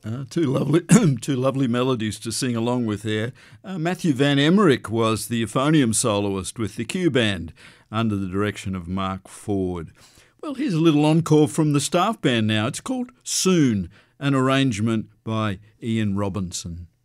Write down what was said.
Two lovely melodies to sing along with there. Matthew Van Emmerich was the euphonium soloist with the Q Band under the direction of Mark Ford. Well, here's a little encore from the staff band now. It's called Soon, an arrangement by Ian Robinson.